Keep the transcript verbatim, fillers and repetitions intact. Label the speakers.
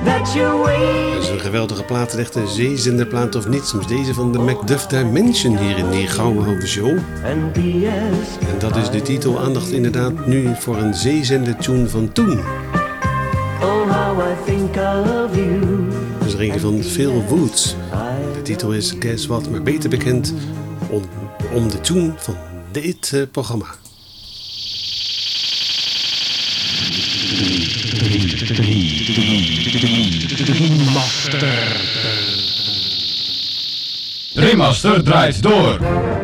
Speaker 1: that you're waiting.
Speaker 2: Dat is een geweldige plaat, echt een zeezenderplaat of niets. Deze van de Macduff Dimension hier in die Gouden Show.
Speaker 1: And be as
Speaker 2: En dat is de titel. Aandacht inderdaad nu voor een zeezendertune van toen.
Speaker 1: oh, how I think of you.
Speaker 2: Dat is er eentje van Phil Woods. De titel is Guess What, maar beter bekend om, om de tune van dit uh, programma.
Speaker 3: Remaster draait door.